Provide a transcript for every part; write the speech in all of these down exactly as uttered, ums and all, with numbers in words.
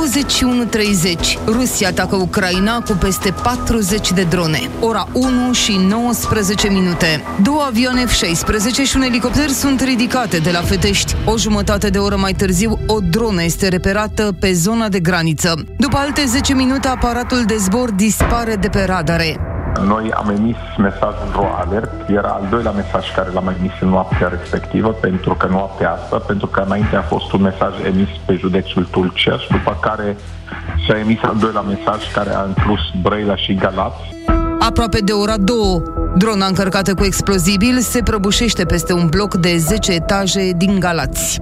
douăzeci și unu treizeci, Rusia atacă Ucraina cu peste patruzeci de drone. Ora unu și nouăsprezece minute. Două avioane F șaisprezece și un elicopter sunt ridicate de la Fetești. O jumătate de oră mai târziu, o dronă este reperată pe zona de graniță. După alte zece minute, aparatul de zbor dispare de pe radare. Noi am emis mesajul RoAlert, era al doilea mesaj care l-am emis în noaptea respectivă, pentru că noaptea asta, pentru că înainte a fost un mesaj emis pe județul Tulcea și după care s-a emis al doilea mesaj care a inclus Brăila și Galați. Aproape de ora două, drona încărcată cu explozibil se prăbușește peste un bloc de zece etaje din Galați.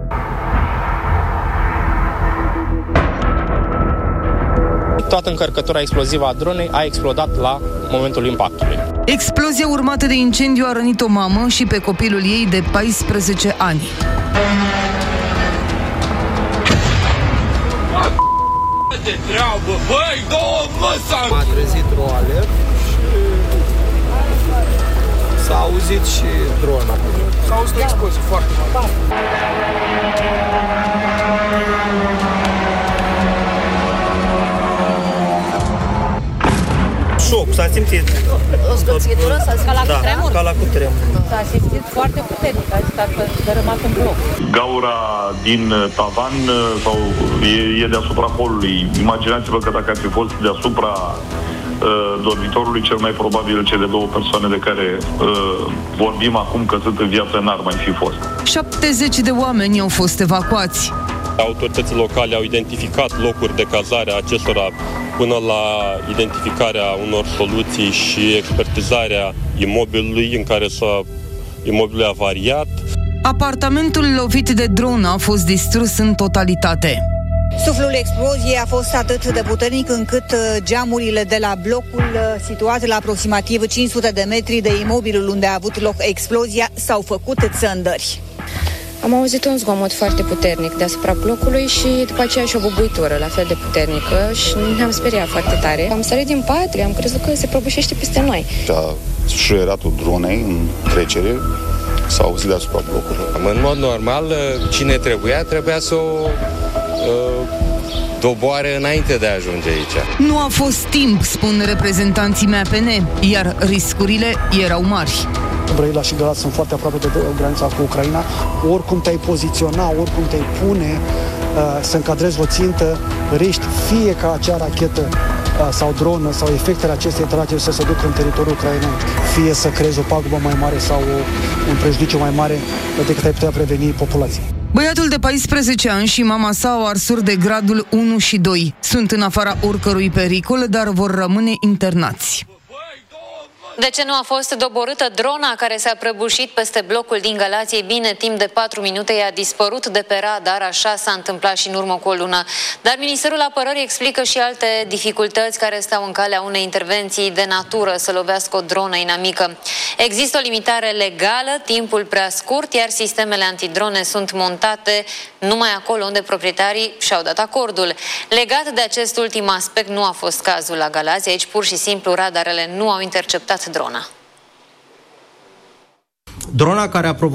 Toată încărcătura explozivă a dronei a explodat la momentul impactului. Explozia urmată de incendiu a rănit o mamă și pe copilul ei de paisprezece ani. De treabă, băi, două măsa! M-a trezit RoAlert și s-a auzit și drona. S-a auzit o explozie foarte mare. Șoc, s-a simțit. O zgârțitură? Ca la da, cutremur? ca la cutremur. S-a simțit foarte puternic, a stat dărâmat în bloc. Gaura din tavan sau e, e deasupra holului. Imaginați-vă că dacă ar fi fost deasupra uh, dormitorului, cel mai probabil cele două persoane de care uh, vorbim acum că sunt în viață n-ar mai fi fost. șaptezeci de oameni au fost evacuați. Autoritățile locale au identificat locuri de cazare a acestora până la identificarea unor soluții și expertizarea imobilului în care s-a imobilul avariat. Apartamentul lovit de dronă a fost distrus în totalitate. Suflul exploziei a fost atât de puternic încât geamurile de la blocul situat la aproximativ cinci sute de metri de imobilul unde a avut loc explozia s-au făcut țândări. Am auzit un zgomot foarte puternic deasupra blocului și după aceea și o bubuitură la fel de puternică și ne-am speriat foarte tare. Am sărit din pat, am crezut că se prăbușește peste noi. A șuieratul dronei în trecere s-a auzit deasupra blocului. În mod normal, cine trebuia, trebuia să o uh, doboare înainte de a ajunge aici. Nu a fost timp, spun reprezentanții M A P N, iar riscurile erau mari. Brăila și Galați sunt foarte aproape de granița cu Ucraina. Oricum te-ai poziționa, oricum te-ai pune uh, să încadrezi o țintă, riști fie ca acea rachetă uh, sau dronă sau efectele acestei trageri să se ducă în teritoriul ucrainean, fie să creezi o pagubă mai mare sau o, un prejudiciu mai mare decât ai putea preveni populația. Băiatul de paisprezece ani și mama sa au arsuri de gradul unu și doi. Sunt în afara oricărui pericol, dar vor rămâne internați. De ce nu a fost doborâtă drona care s-a prăbușit peste blocul din Galați? Ei bine, timp de patru minute i-a dispărut de pe radar, așa s-a întâmplat și în urmă cu o lună. Dar Ministerul Apărării explică și alte dificultăți care stau în calea unei intervenții de natură să lovească o dronă inamică. Există o limitare legală, timpul prea scurt, iar sistemele antidrone sunt montate numai acolo unde proprietarii și-au dat acordul. Legat de acest ultim aspect, nu a fost cazul la Galați. Aici, pur și simplu, radarele nu au interceptat drona. Drona care a provocat